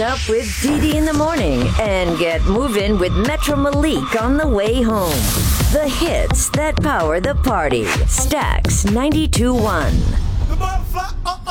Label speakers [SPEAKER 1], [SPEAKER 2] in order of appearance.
[SPEAKER 1] Up with Dee in the morning and get moving with Metro Malik on the way home. The hits that power the party. Stax 92.1.